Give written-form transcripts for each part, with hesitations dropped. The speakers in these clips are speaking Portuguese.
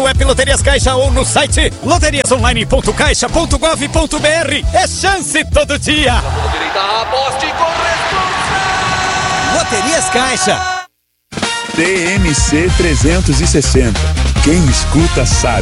app Loterias Caixa ou no site loteriasonline.caixa.gov.br. É chance todo dia. Aposte com responsa. Loterias Caixa. TMC 360. Quem escuta sabe.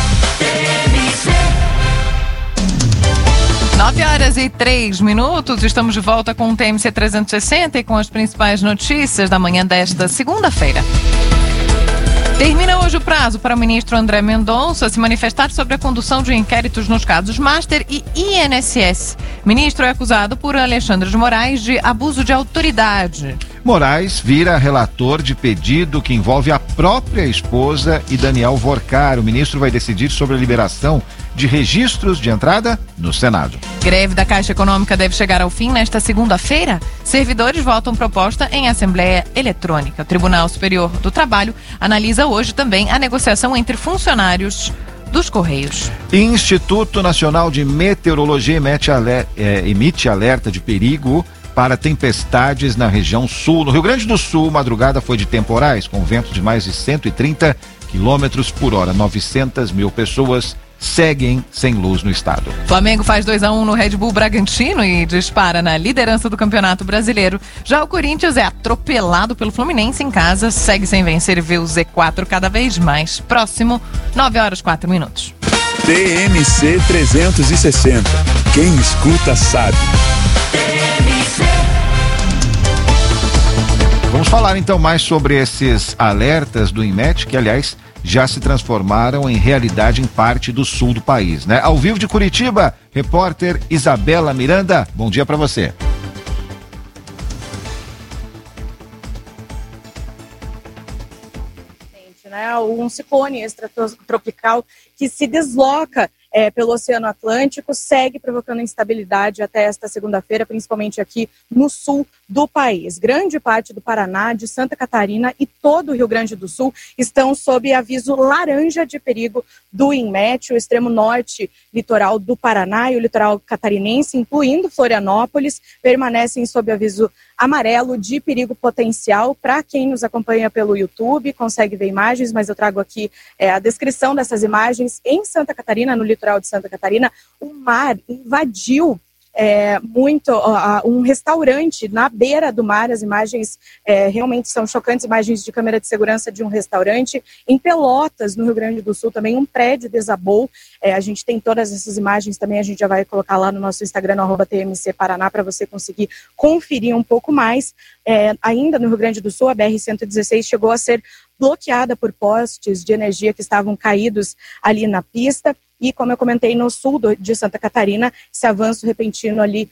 9h03, estamos de volta com o TMC 360 e com as principais notícias da manhã desta segunda-feira. Termina hoje o prazo para o ministro André Mendonça se manifestar sobre a condução de inquéritos nos casos Master e INSS. O ministro é acusado por Alexandre de Moraes de abuso de autoridade. Moraes vira relator de pedido que envolve a própria esposa e Daniel Vorcar. O ministro vai decidir sobre a liberação de registros de entrada no Senado. Greve da Caixa Econômica deve chegar ao fim nesta segunda-feira. Servidores votam proposta em Assembleia Eletrônica. O Tribunal Superior do Trabalho analisa hoje também a negociação entre funcionários dos Correios. Instituto Nacional de Meteorologia emite alerta de perigo para tempestades na região sul. No Rio Grande do Sul, madrugada foi de temporais, com ventos de mais de 130 quilômetros por hora. 900 mil pessoas seguem sem luz no estado. Flamengo faz 2-1 no Red Bull Bragantino e dispara na liderança do Campeonato Brasileiro. Já o Corinthians é atropelado pelo Fluminense em casa, segue sem vencer e vê o Z4 cada vez mais próximo. 9h04. TMC 360. Quem escuta sabe. Vamos falar então mais sobre esses alertas do INMET, que aliás já se transformaram em realidade em parte do sul do país, né? Ao vivo de Curitiba, repórter Isabela Miranda, bom dia para você. Um ciclone extratropical que se desloca pelo Oceano Atlântico, segue provocando instabilidade até esta segunda-feira, principalmente aqui no sul do país. Grande parte do Paraná, de Santa Catarina e todo o Rio Grande do Sul estão sob aviso laranja de perigo do INMET. O extremo norte litoral do Paraná e o litoral catarinense, incluindo Florianópolis, permanecem sob aviso amarelo de perigo potencial. Para quem nos acompanha pelo YouTube, consegue ver imagens, mas eu trago aqui a descrição dessas imagens. Em Santa Catarina, no litoral de Santa Catarina, o mar invadiu um restaurante na beira do mar. As imagens realmente são chocantes, imagens de câmera de segurança de um restaurante. Em Pelotas, no Rio Grande do Sul, também um prédio desabou. A gente tem todas essas imagens também, a gente já vai colocar lá no nosso Instagram, no @TMC Paraná, para você conseguir conferir um pouco mais. Ainda no Rio Grande do Sul, a BR-116 chegou a ser bloqueada por postes de energia que estavam caídos ali na pista. E, como eu comentei, no sul de Santa Catarina, esse avanço repentino ali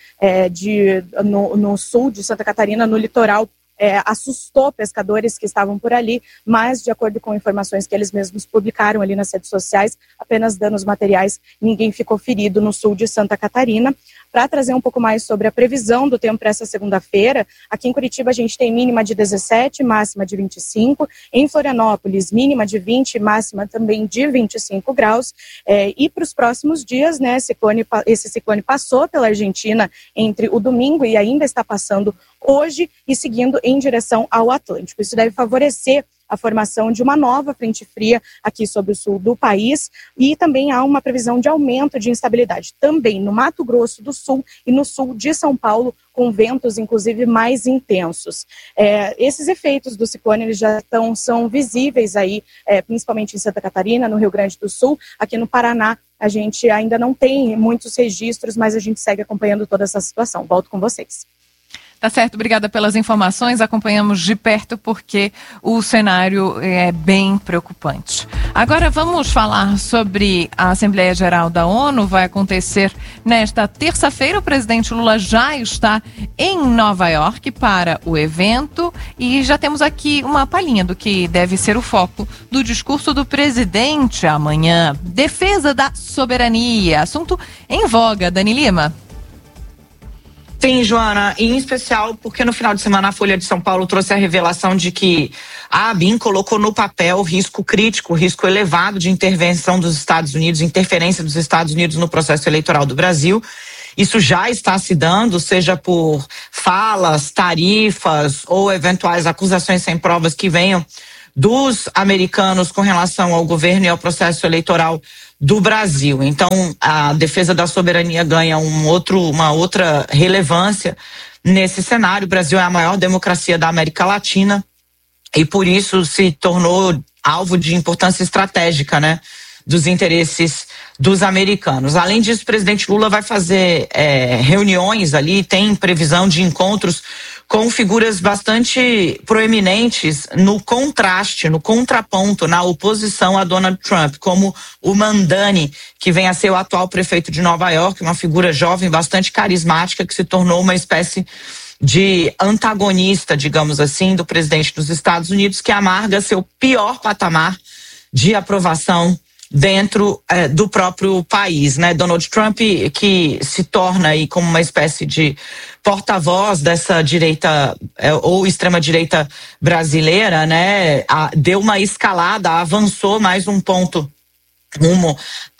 no sul de Santa Catarina, no litoral, assustou pescadores que estavam por ali, mas, de acordo com informações que eles mesmos publicaram ali nas redes sociais, apenas danos materiais, ninguém ficou ferido no sul de Santa Catarina. Para trazer um pouco mais sobre a previsão do tempo para essa segunda-feira, aqui em Curitiba a gente tem mínima de 17, máxima de 25. Em Florianópolis, mínima de 20, máxima também de 25 graus. E para os próximos dias, né, esse ciclone passou pela Argentina entre o domingo e ainda está passando hoje e seguindo em direção ao Atlântico. Isso deve favorecer a formação de uma nova frente fria aqui sobre o sul do país, e também há uma previsão de aumento de instabilidade também no Mato Grosso do Sul e no sul de São Paulo, com ventos inclusive mais intensos. Esses efeitos do ciclone eles já são visíveis aí, principalmente em Santa Catarina, no Rio Grande do Sul. Aqui no Paraná a gente ainda não tem muitos registros, mas a gente segue acompanhando toda essa situação. Volto com vocês. Tá certo, obrigada pelas informações, acompanhamos de perto porque o cenário é bem preocupante. Agora vamos falar sobre a Assembleia Geral da ONU, vai acontecer nesta terça-feira. O presidente Lula já está em Nova York para o evento e já temos aqui uma palhinha do que deve ser o foco do discurso do presidente amanhã. Defesa da soberania, assunto em voga. Dani Lima. Sim, Joana, em especial porque no final de semana a Folha de São Paulo trouxe a revelação de que a ABIN colocou no papel risco crítico, risco elevado de intervenção dos Estados Unidos, interferência dos Estados Unidos no processo eleitoral do Brasil. Isso já está se dando, seja por falas, tarifas ou eventuais acusações sem provas que venham dos americanos com relação ao governo e ao processo eleitoral do Brasil. Então, a defesa da soberania ganha uma outra relevância nesse cenário. O Brasil é a maior democracia da América Latina e por isso se tornou alvo de importância estratégica, né, dos interesses dos americanos. Além disso, o presidente Lula vai fazer reuniões ali, tem previsão de encontros com figuras bastante proeminentes no contraste, no contraponto, na oposição a Donald Trump, como o Mamdani, que vem a ser o atual prefeito de Nova York, uma figura jovem, bastante carismática, que se tornou uma espécie de antagonista, digamos assim, do presidente dos Estados Unidos, que amarga seu pior patamar de aprovação dentro do próprio país, né? Donald Trump, que se torna aí como uma espécie de porta-voz dessa direita ou extrema-direita brasileira, né? Deu uma escalada, avançou mais um ponto rumo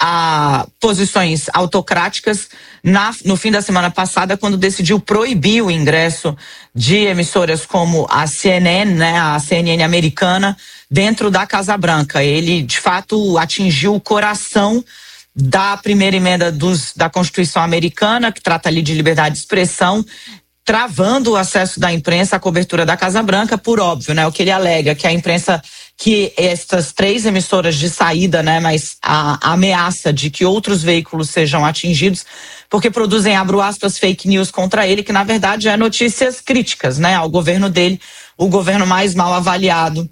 a posições autocráticas no fim da semana passada, quando decidiu proibir o ingresso de emissoras como a CNN, né, a CNN americana, dentro da Casa Branca. Ele, de fato, atingiu o coração da primeira emenda da Constituição americana, que trata ali de liberdade de expressão, travando o acesso da imprensa à cobertura da Casa Branca, por óbvio, né? O que ele alega que a imprensa, que essas 3 emissoras de saída, né, mas a ameaça de que outros veículos sejam atingidos, porque produzem, abro aspas, fake news contra ele, que na verdade é notícias críticas, né, ao governo dele, o governo mais mal avaliado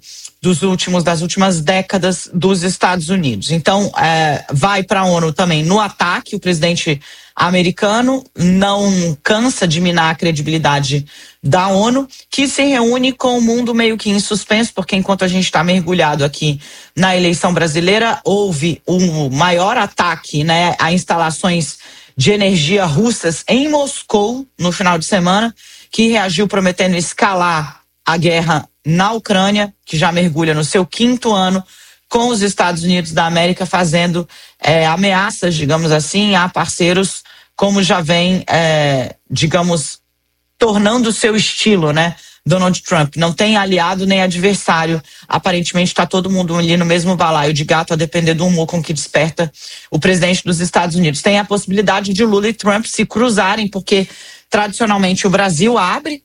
das últimas décadas dos Estados Unidos. Então, vai para a ONU também no ataque. O presidente americano não cansa de minar a credibilidade da ONU, que se reúne com o mundo meio que em suspenso, porque enquanto a gente está mergulhado aqui na eleição brasileira, houve um maior ataque, né, a instalações de energia russas em Moscou no final de semana, que reagiu prometendo escalar a guerra na Ucrânia, que já mergulha no seu 5º ano, com os Estados Unidos da América fazendo ameaças, digamos assim, a parceiros, como já vem, digamos, tornando o seu estilo, né? Donald Trump não tem aliado nem adversário. Aparentemente está todo mundo ali no mesmo balaio de gato, a depender do humor com que desperta o presidente dos Estados Unidos. Tem a possibilidade de Lula e Trump se cruzarem, porque tradicionalmente o Brasil abre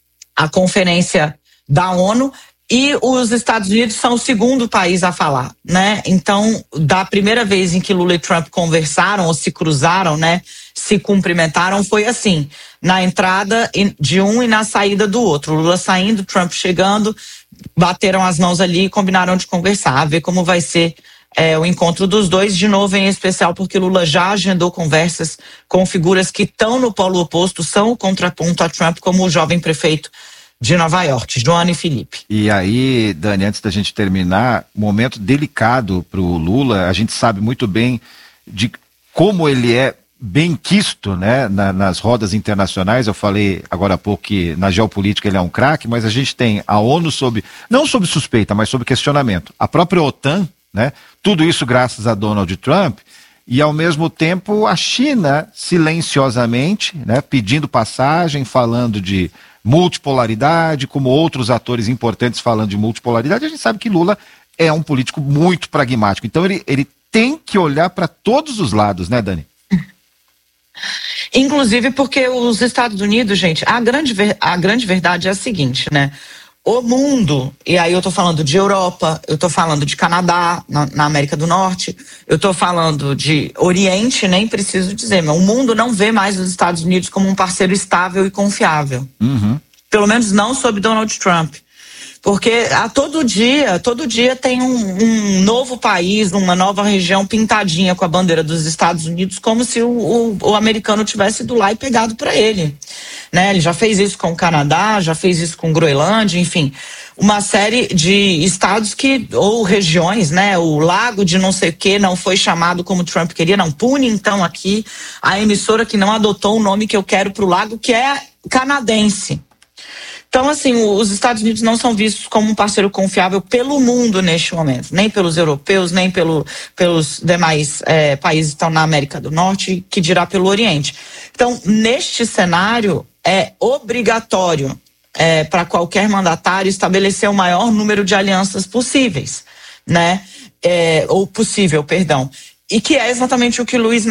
a conferência da ONU e os Estados Unidos são o 2º país a falar, né? Então, da primeira vez em que Lula e Trump conversaram ou se cruzaram, né, se cumprimentaram, foi assim, na entrada de um e na saída do outro. Lula saindo, Trump chegando, bateram as mãos ali e combinaram de conversar, a ver como vai ser o encontro dos dois, de novo em especial porque Lula já agendou conversas com figuras que estão no polo oposto, são o contraponto a Trump, como o jovem prefeito de Nova York, Joana e Felipe. E aí, Dani, antes da gente terminar, momento delicado para o Lula. A gente sabe muito bem de como ele é benquisto, né, nas rodas internacionais. Eu falei agora há pouco que na geopolítica ele é um craque, mas a gente tem a ONU não sob suspeita, mas sob questionamento. A própria OTAN, né, tudo isso graças a Donald Trump, e ao mesmo tempo a China silenciosamente, né, pedindo passagem, falando de multipolaridade, como outros atores importantes falando de multipolaridade. A gente sabe que Lula é um político muito pragmático, então ele tem que olhar para todos os lados, né, Dani? Inclusive porque os Estados Unidos, gente, a grande verdade é a seguinte, né? O mundo, e aí eu tô falando de Europa, eu tô falando de Canadá, na América do Norte, eu tô falando de Oriente, nem preciso dizer, mas o mundo não vê mais os Estados Unidos como um parceiro estável e confiável. Uhum. Pelo menos não sob Donald Trump. Porque todo dia tem um novo país, uma nova região pintadinha com a bandeira dos Estados Unidos, como se o americano tivesse ido lá e pegado para ele. Né? Ele já fez isso com o Canadá, já fez isso com Groenlândia, enfim. Uma série de estados ou regiões, né? O lago de não sei o que não foi chamado como Trump queria, não. Pune então aqui a emissora que não adotou o nome que eu quero para o lago, que é canadense. Então, assim, os Estados Unidos não são vistos como um parceiro confiável pelo mundo neste momento, nem pelos europeus, nem pelos demais países que estão na América do Norte, que dirá pelo Oriente. Então, neste cenário, é obrigatório para qualquer mandatário estabelecer o maior número de alianças possíveis, né? Ou possível, perdão. E que é exatamente o que Luiz